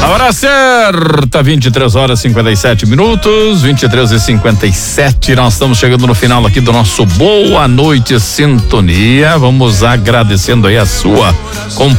A hora certa, 23h57, 23h57. Nós estamos chegando no final aqui do nosso Boa Noite Sintonia. Vamos agradecendo aí a sua companhia.